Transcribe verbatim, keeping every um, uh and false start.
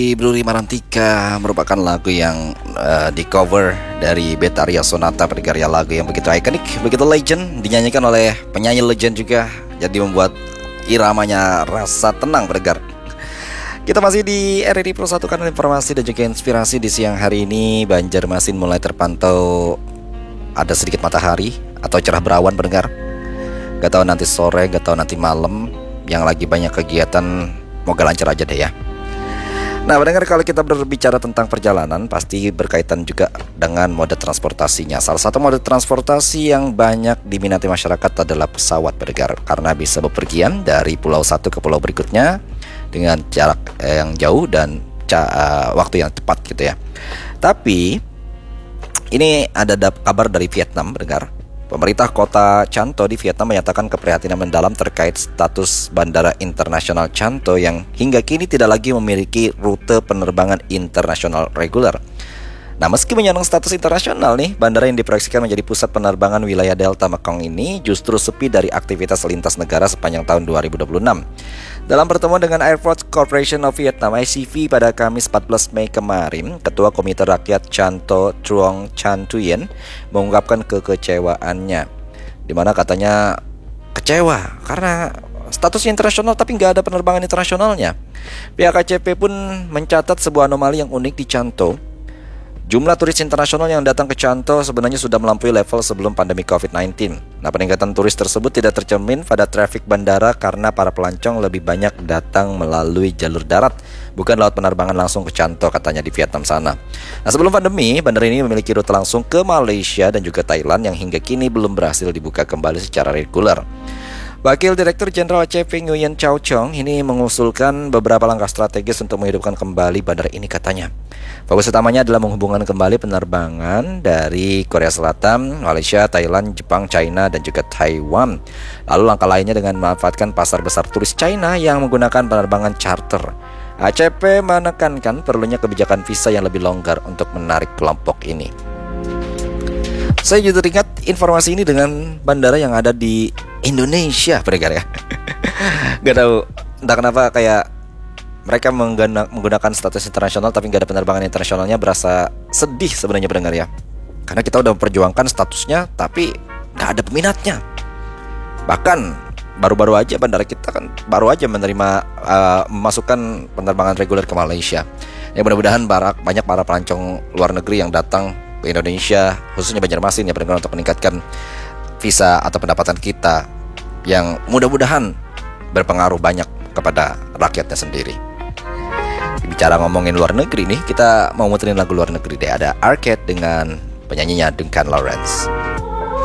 Bruri Marantika merupakan lagu yang uh, di cover dari Betaria Sonata, pendengar lagu yang begitu ikonik, begitu legend, dinyanyikan oleh penyanyi legend juga, jadi membuat iramanya rasa tenang pendengar. Kita masih di R R I Pro satu, kanal informasi dan juga inspirasi. Di siang hari ini Banjarmasin mulai terpantau ada sedikit matahari atau cerah berawan pendengar. Gak tahu nanti sore, gak tahu nanti malam, yang lagi banyak kegiatan, moga lancar aja deh ya. Nah pendengar, kalau kita berbicara tentang perjalanan pasti berkaitan juga dengan mode transportasinya. Salah satu mode transportasi yang banyak diminati masyarakat adalah pesawat pendengar, karena bisa bepergian dari pulau satu ke pulau berikutnya dengan jarak yang jauh dan uh, waktu yang tepat gitu ya. Tapi ini ada kabar dari Vietnam pendengar. Pemerintah kota Chanto di Vietnam menyatakan keprihatinan mendalam terkait status Bandara Internasional Chanto yang hingga kini tidak lagi memiliki rute penerbangan internasional reguler. Nah, meski menyandang status internasional nih, bandara yang diproyeksikan menjadi pusat penerbangan wilayah Delta Mekong ini justru sepi dari aktivitas lintas negara sepanjang tahun dua ribu dua puluh enam. Dalam pertemuan dengan Airport Corporation of Vietnam I C V pada Kamis empat belas Mei kemarin, Ketua Komite Rakyat Chanto Truong Chan Thuyen mengungkapkan kekecewaannya, di mana katanya kecewa karena statusnya internasional tapi nggak ada penerbangan internasionalnya. Pihak K C P pun mencatat sebuah anomali yang unik di Chanto. Jumlah turis internasional yang datang ke Chanto sebenarnya sudah melampaui level sebelum pandemi covid sembilan belas. Nah, peningkatan turis tersebut tidak tercermin pada trafik bandara karena para pelancong lebih banyak datang melalui jalur darat, bukan lewat penerbangan langsung ke Chanto, katanya di Vietnam sana. Nah, sebelum pandemi, bandara ini memiliki rute langsung ke Malaysia dan juga Thailand yang hingga kini belum berhasil dibuka kembali secara reguler. Wakil Direktur Jenderal C P Nguyen Chow Chong ini mengusulkan beberapa langkah strategis untuk menghidupkan kembali bandara ini katanya. Fokus utamanya adalah menghubungkan kembali penerbangan dari Korea Selatan, Malaysia, Thailand, Jepang, China, dan juga Taiwan. Lalu langkah lainnya dengan memanfaatkan pasar besar turis China yang menggunakan penerbangan charter. A C P menekankan perlunya kebijakan visa yang lebih longgar untuk menarik kelompok ini. Saya juga teringat informasi ini dengan bandara yang ada di Indonesia, pendengar ya. Gak tahu entah kenapa kayak mereka menggunakan status internasional tapi gak ada penerbangan internasionalnya, berasa sedih sebenarnya pendengar ya. Karena kita udah memperjuangkan statusnya tapi gak ada peminatnya. Bahkan baru-baru aja bandara kita kan baru aja menerima uh, memasukkan penerbangan reguler ke Malaysia. Ya mudah-mudahan banyak para pelancong luar negeri yang datang ke Indonesia, khususnya Banjarmasin ya pendengar, untuk meningkatkan visa atau pendapatan kita yang mudah-mudahan berpengaruh banyak kepada rakyatnya sendiri. Bicara ngomongin luar negeri nih, kita mau muterin lagu luar negeri deh. Ada Arcade dengan penyanyinya Duncan Lawrence.